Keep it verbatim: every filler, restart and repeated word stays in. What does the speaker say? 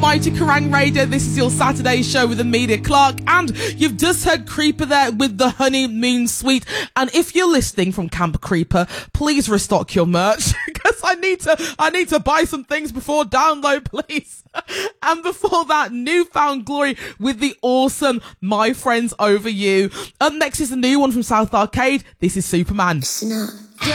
Mighty Kerrang Radio. This is your Saturday show with Amelia Clark, and you've just heard Creeper there with the Honeymoon Suite. And if you're listening from Camp Creeper, please restock your merch because I need to I need to buy some things before download, please. And before that, Newfound Glory with the awesome My Friends Over You. Up next is the new one from South Arcade. This is Superman. Listen up.